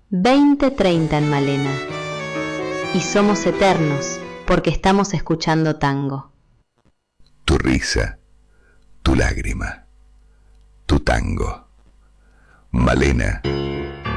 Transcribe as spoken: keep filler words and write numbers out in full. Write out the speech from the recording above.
veinte treinta en Malena. Y somos eternos porque estamos escuchando tango. Tu risa, tu lágrima, tu tango. Malena